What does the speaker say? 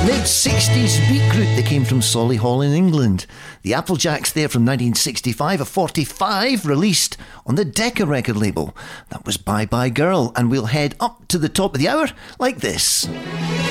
Mid-60s beat group, they came from Solihull in England. The Applejacks there from 1965, a 45 released on the Decca record label. That was Bye Bye Girl, and we'll head up to the top of the hour like this.